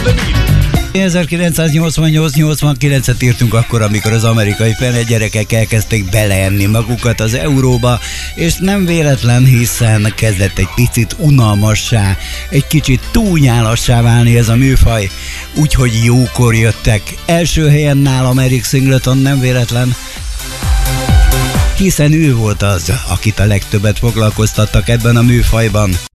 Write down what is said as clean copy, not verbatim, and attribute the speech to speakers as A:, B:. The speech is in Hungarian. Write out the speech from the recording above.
A: 1988-89-et írtunk akkor, amikor az amerikai gyerekek elkezdték beleenni magukat az euróba, és nem véletlen, hiszen kezdett egy picit unalmassá, egy kicsit túlnyálassá válni ez a műfaj, úgyhogy jókor jöttek. Első helyen nálam Eric Singleton, nem véletlen, hiszen ő volt az, akit a legtöbbet foglalkoztattak ebben a műfajban.